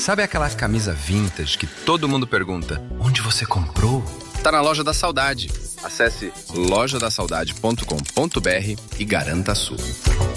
Sabe aquela camisa vintage que todo mundo pergunta, onde você comprou? Tá na Loja da Saudade. Acesse lojadasaudade.com.br e garanta a sua.